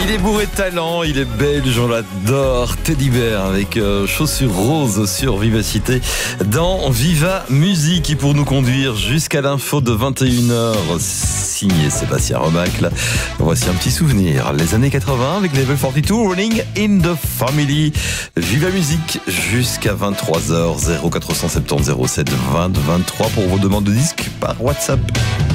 Il est bourré de talent, il est belge, on l'adore. Teddy Bear avec chaussures roses sur Vivacité dans Viva Musique, qui pour nous conduire jusqu'à l'info de 21h, signé Sébastien Remacle. Voici un petit souvenir, les années 80 avec Level 42, Running in the Family. Viva Musique jusqu'à 23h, 0470 07 20 23 pour vos demandes de disques par WhatsApp.